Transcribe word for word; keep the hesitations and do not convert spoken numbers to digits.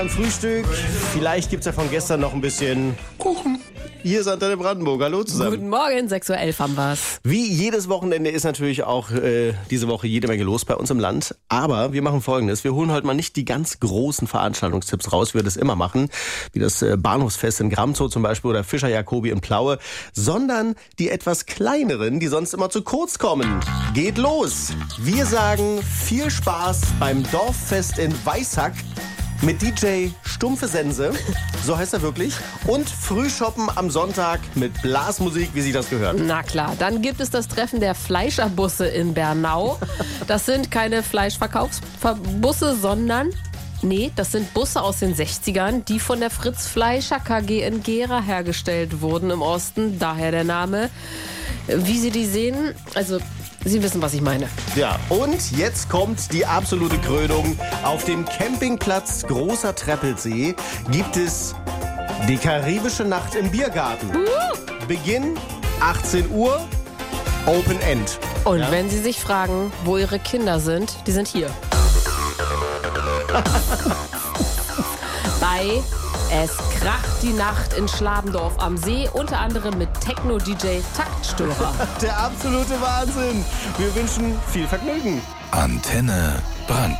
Ein Frühstück, vielleicht gibt es ja von gestern noch ein bisschen Kuchen. Hier ist Antenne Brandenburg, hallo zusammen. Guten Morgen, sechs Uhr elf haben wir's. Wie jedes Wochenende ist natürlich auch äh, diese Woche jede Menge los bei uns im Land. Aber wir machen Folgendes, wir holen heute mal nicht die ganz großen Veranstaltungstipps raus, wie wir das immer machen, wie das äh, Bahnhofsfest in Gramzow zum Beispiel oder Fischer Jacobi in Plaue, sondern die etwas kleineren, die sonst immer zu kurz kommen. Geht los! Wir sagen viel Spaß beim Dorffest in Weissack. Mit D J Stumpfe Sense, so heißt er wirklich, und Frühshoppen am Sonntag mit Blasmusik, wie sich das gehört. Na klar, dann gibt es das Treffen der Fleischerbusse in Bernau. Das sind keine Fleischverkaufsbusse, sondern... Nee, das sind Busse aus den sechzigern, die von der Fritz Fleischer K G in Gera hergestellt wurden im Osten. Daher der Name. Wie Sie die sehen, also Sie wissen, was ich meine. Ja, und jetzt kommt die absolute Krönung. Auf dem Campingplatz Großer Treppelsee gibt es die Karibische Nacht im Biergarten. Uh! Beginn achtzehn Uhr, Open End. Und ja? Wenn Sie sich fragen, wo Ihre Kinder sind, die sind hier. Bei Es kracht die Nacht in Schlabendorf am See, unter anderem mit Techno-D J Taktstörer. Der absolute Wahnsinn. Wir wünschen viel Vergnügen. Antenne Brandenburg.